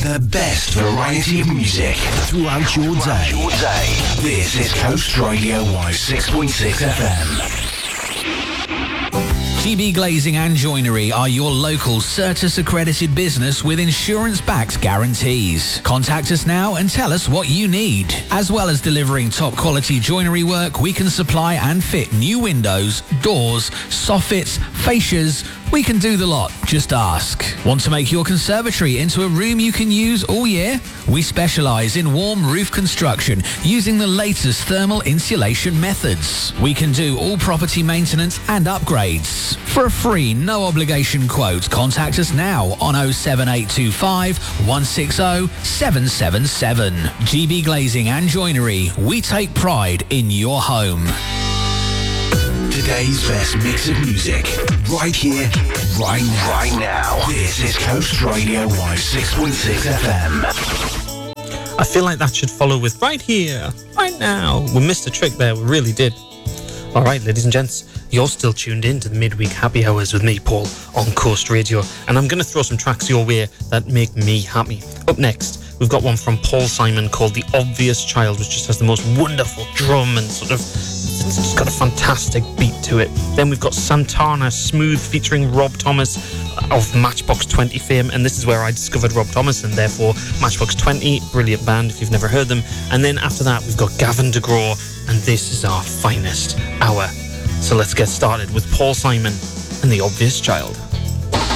The best variety of music throughout your day. This is Coast Radio 106.6 FM. GB Glazing and Joinery are your local Certis accredited business with insurance-backed guarantees. Contact us now and tell us what you need. As well as delivering top quality joinery work, we can supply and fit new windows, doors, soffits, fascias. We can do the lot. Just ask. Want to make your conservatory into a room you can use all year? We specialise in warm roof construction using the latest thermal insulation methods. We can do all property maintenance and upgrades. For a free, no obligation quote, contact us now on 07825 160 777. GB Glazing and Joinery. We take pride in your home. Today's best mix of music, right here, right now. This is Coast Radio 106.6 FM. I feel like that should follow with right here, right now. We missed a trick there, we really did. All right, ladies and gents, you're still tuned in to the midweek happy hours with me, Paul, on Coast Radio. And I'm going to throw some tracks your way that make me happy. Up next, we've got one from Paul Simon called The Obvious Child, which just has the most wonderful drum and sort of, it's just got a fantastic beat to it. Then we've got Santana Smooth featuring Rob Thomas of Matchbox 20 fame, and this is where I discovered Rob Thomas and therefore Matchbox 20, brilliant band if you've never heard them. And then after that we've got Gavin DeGraw, and this is our finest hour. So let's get started with Paul Simon and The Obvious Child.